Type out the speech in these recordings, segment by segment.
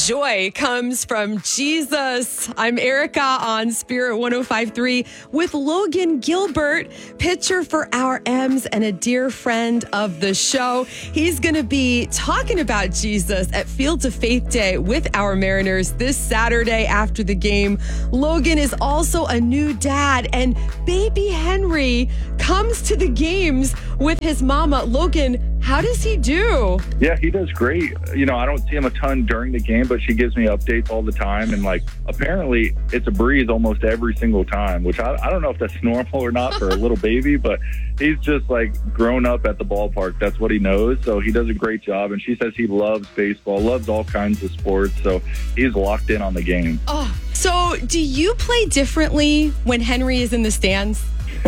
joy comes from Jesus. I'm Erica on Spirit 105.3 with Logan Gilbert, pitcher for our M's and a dear friend of the show. He's going to be talking about Jesus at Field of Faith Day with our Mariners this Saturday after the game. Logan is also a new dad, and baby Henry comes to the games with his mama. Logan, how does he do? Yeah, he does great. You know, I don't see him a ton during the game, but she gives me updates all the time. And, apparently it's a breeze almost every single time, which I don't know if that's normal or not for a little baby, but he's just, grown up at the ballpark. That's what he knows. So he does a great job. And she says he loves baseball, loves all kinds of sports. So he's locked in on the game. Oh, so do you play differently when Henry is in the stands?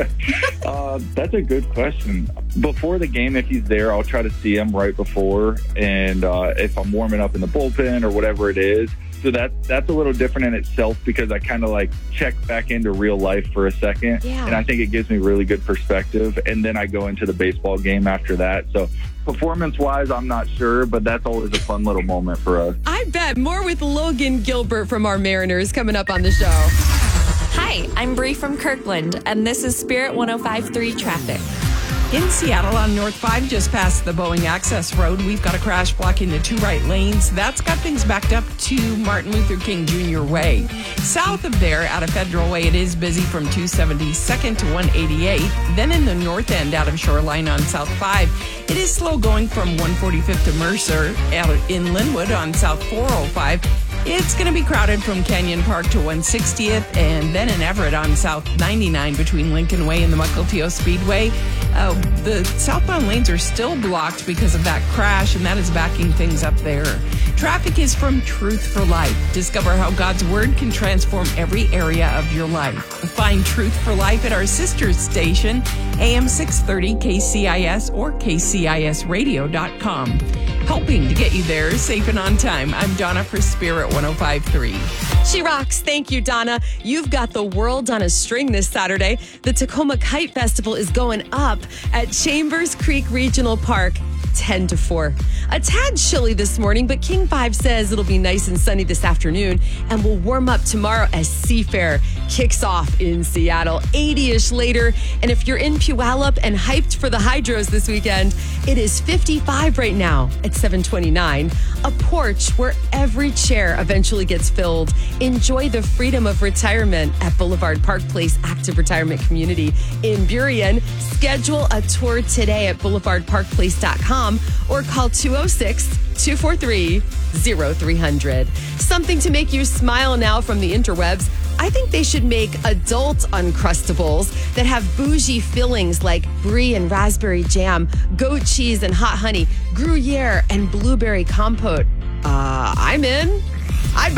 That's a good question. Before the game, if he's there, I'll try to see him right before. And if I'm warming up in the bullpen or whatever it is. So that's a little different in itself because I kind of check back into real life for a second. Yeah. And I think it gives me really good perspective. And then I go into the baseball game after that. So performance-wise, I'm not sure, but that's always a fun little moment for us. I bet. More with Logan Gilbert from our Mariners coming up on the show. Hi, I'm Bree from Kirkland, and this is Spirit 105.3 traffic. In Seattle on North 5, just past the Boeing Access Road, we've got a crash blocking the two right lanes. That's got things backed up to Martin Luther King Jr. Way. South of there, out of Federal Way, it is busy from 272nd to 188. Then in the north end, out of Shoreline on South 5, it is slow going from 145th to Mercer. Out in Linwood on South 405, it's going to be crowded from Canyon Park to 160th, and then in Everett on South 99 between Lincoln Way and the Mukilteo Speedway. The southbound lanes are still blocked because of that crash, and that is backing things up there. Traffic is from Truth for Life. Discover how God's Word can transform every area of your life. Find Truth for Life at our sister station, AM 630 KCIS or KCISradio.com. Helping to get you there safe and on time. I'm Donna for Spirit 105.3. She rocks. Thank you, Donna. You've got the world on a string this Saturday. The Tacoma Kite Festival is going up at Chambers Creek Regional Park. 10 to 4. A tad chilly this morning, but King 5 says it'll be nice and sunny this afternoon and will warm up tomorrow as Seafair kicks off in Seattle. 80-ish later, and if you're in Puyallup and hyped for the Hydros this weekend, it is 55 right now at 729. A porch where every chair eventually gets filled. Enjoy the freedom of retirement at Boulevard Park Place Active Retirement Community in Burien. Schedule a tour today at boulevardparkplace.com or call 206-243-0300. Something to make you smile now from the interwebs. I think they should make adult Uncrustables that have bougie fillings like brie and raspberry jam, goat cheese and hot honey, Gruyere and blueberry compote. I'm in.